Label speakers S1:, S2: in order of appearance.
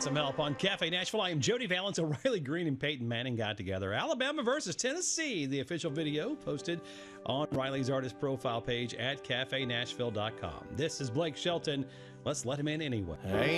S1: some help on Cafe Nashville. I am Jody Valance. O'Reilly Green and Peyton Manning got together. Alabama versus Tennessee. The official video posted on Riley's artist profile page at cafenashville.com. This is Blake Shelton. Let's let him in anyway.
S2: Hey.